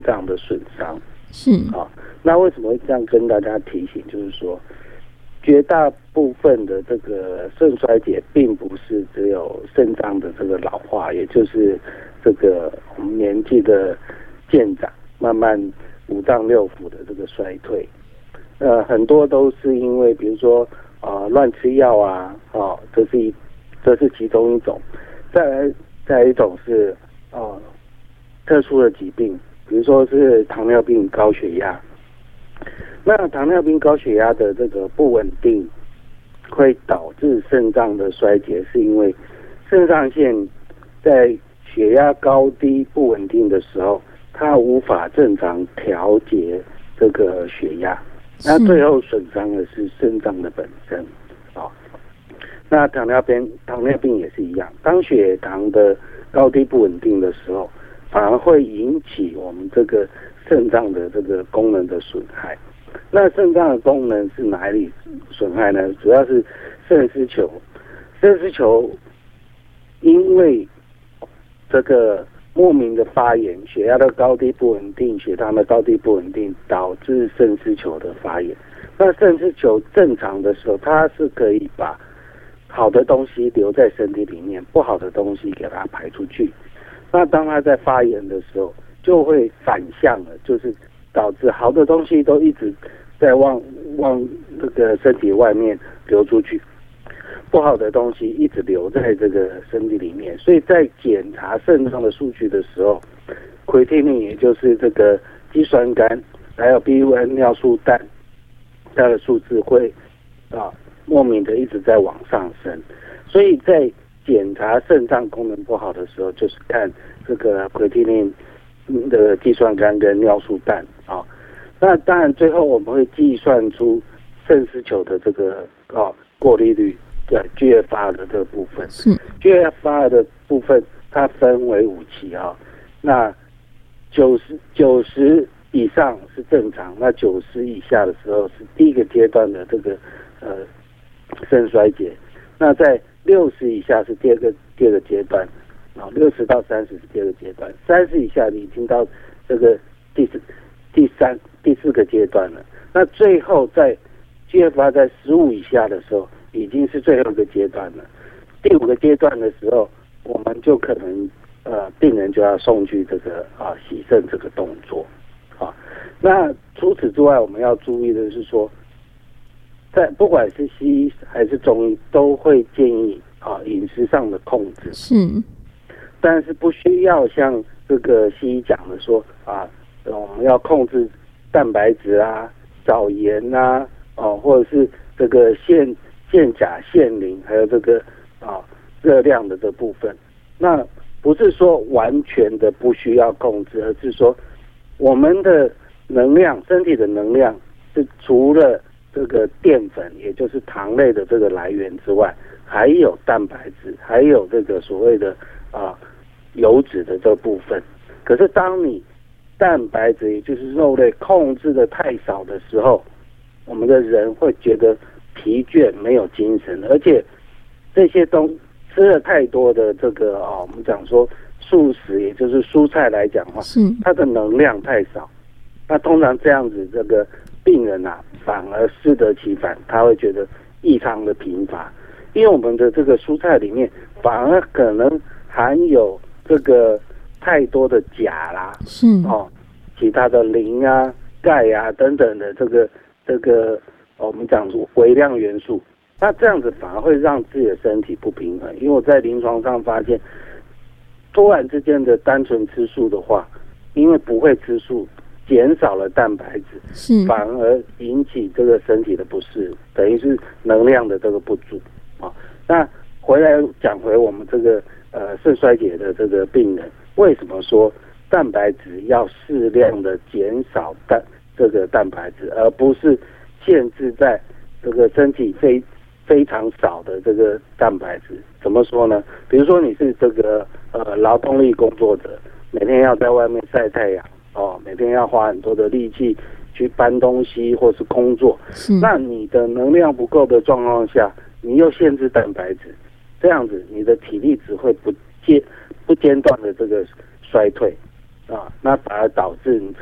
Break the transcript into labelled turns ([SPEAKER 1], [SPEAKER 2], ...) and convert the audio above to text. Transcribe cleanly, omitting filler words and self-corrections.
[SPEAKER 1] 脏的损伤。
[SPEAKER 2] 是
[SPEAKER 1] 那为什么会这样跟大家提醒？就是说，绝大部分的这个肾衰竭，并不是只有肾脏的这个老化，也就是这个我们年纪的渐长，慢慢五脏六腑的这个衰退。很多都是因为，比如说乱吃药啊，这是其中一种。再来一种是特殊的疾病，比如说是糖尿病、高血压。那糖尿病、高血压的这个不稳定，会导致肾脏的衰竭，是因为肾上腺在血压高低不稳定的时候，它无法正常调节这个血压，那最后损伤的是肾脏的本身。那糖尿病也是一样，当血糖的高低不稳定的时候，反而会引起我们这个肾脏的这个功能的损害。那肾脏的功能是哪里损害呢？主要是肾丝球。肾丝球因为这个莫名的发炎，血压的高低不稳定，血糖的高低不稳定，导致肾丝球的发炎。那肾丝球正常的时候，它是可以把好的东西留在身体里面，不好的东西给它排出去。那当它在发炎的时候，就会反向了，就是导致好的东西都一直在往这个身体外面流出去，不好的东西一直留在这个身体里面。所以在检查肾脏的数据的时候，creatinine也就是这个肌酸酐，还有 BUN 尿素氮，它的数字会莫名的一直在往上升。所以在检查肾脏功能不好的时候，就是看这个 creatinine 的肌酸酐跟尿素氮。那当然最后我们会计算出肾丝球的这个过滤率，对 GFR 的这个部分。GFR 的部分它分为5期那90以上是正常，那90以下的时候是第一个阶段的这个肾衰竭。那在60以下是第二个阶段，60到30是第二个阶段，30以下你已经到这个第四个阶段了。那最后在 GFR 在15以下的时候，已经是最后一个阶段了。第5个阶段的时候，我们就可能病人就要送去这个洗肾这个动作。那除此之外，我们要注意的是说，在不管是西医还是中医，都会建议饮食上的控制。但是不需要像这个西医讲的说我们要控制蛋白质啊、少盐啊，或者是这个限钾限磷，还有这个热量的这部分。那不是说完全的不需要控制，而是说我们的能量，身体的能量是除了这个淀粉，也就是糖类的这个来源之外，还有蛋白质，还有这个所谓的油脂的这部分。可是当你蛋白质，也就是肉类控制的太少的时候，我们的人会觉得疲倦，没有精神，而且这些吃了太多的这个我们讲说素食，也就是蔬菜来讲的话，它的能量太少。那通常这样子，这个病人反而适得其反，他会觉得异常的贫乏，因为我们的这个蔬菜里面反而可能含有这个太多的钾啦，其他的磷啊、钙啊等等的这个我们讲微量元素。那这样子反而会让自己的身体不平衡，因为我在临床上发现，突然之间的单纯吃素的话，因为不会吃素，减少了蛋白质，反而引起这个身体的不适，等于是能量的这个不足。那回来讲回我们这个肾衰竭的这个病人，为什么说蛋白质要适量的减少这个蛋白质，而不是限制在这个身体非常少的这个蛋白质？怎么说呢？比如说你是这个劳动力工作者，每天要在外面晒太阳每天要花很多的力气去搬东西或是工作，那你的能量不够的状况下，你又限制蛋白质，这样子你的体力只会不间断的这个衰退。 那反而导致你